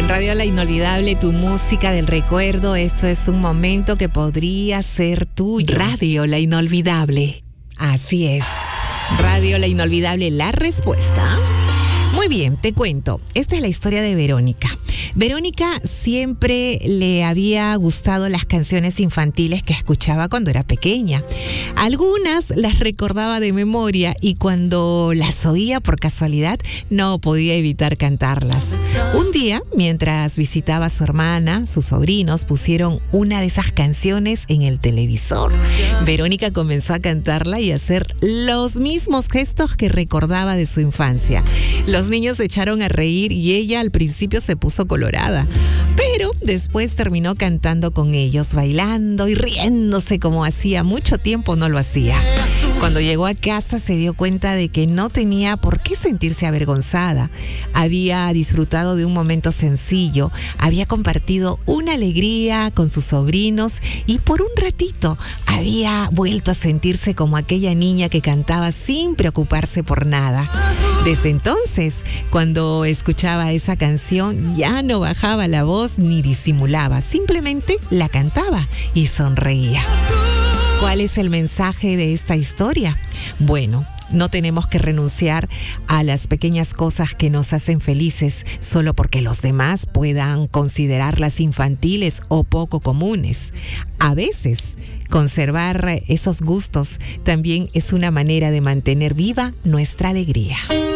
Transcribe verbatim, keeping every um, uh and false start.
En Radio La Inolvidable, tu música del recuerdo. Esto es un momento que podría ser tuyo. Radio La Inolvidable. Así es. Radio La Inolvidable, la respuesta. Muy bien, te cuento. Esta es la historia de Verónica. Verónica siempre le había gustado las canciones infantiles que escuchaba cuando era pequeña. Algunas las recordaba de memoria y cuando las oía por casualidad no podía evitar cantarlas. Un día, mientras visitaba a su hermana, sus sobrinos pusieron una de esas canciones en el televisor. Verónica comenzó a cantarla y a hacer los mismos gestos que recordaba de su infancia. Los niños se echaron a reír y ella al principio se puso colorada, pero después terminó cantando con ellos, bailando y riéndose como hacía mucho tiempo no lo hacía. Cuando llegó a casa se dio cuenta de que no tenía por qué sentirse avergonzada. Había disfrutado de un momento sencillo, había compartido una alegría con sus sobrinos y por un ratito había vuelto a sentirse como aquella niña que cantaba sin preocuparse por nada. Desde entonces, cuando escuchaba esa canción, ya no bajaba la voz ni disimulaba, simplemente la cantaba y sonreía. ¿Cuál es el mensaje de esta historia? Bueno, no tenemos que renunciar a las pequeñas cosas que nos hacen felices solo porque los demás puedan considerarlas infantiles o poco comunes. A veces, conservar esos gustos también es una manera de mantener viva nuestra alegría.